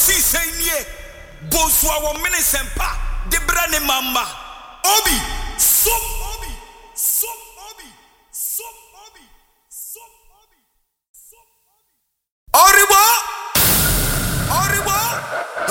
si senye bonso a wo mene sempa de bra ne mama obi so